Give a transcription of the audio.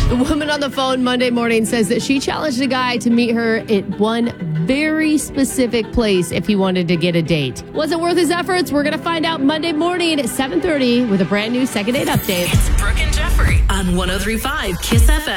The woman on the phone Monday morning says that she challenged a guy to meet her at one very specific place if he wanted to get a date. Was it worth his efforts? We're going to find out Monday morning at 7:30 with a brand new Second Date Update. It's Brooke and Jeffrey on 103.5 KISS FM.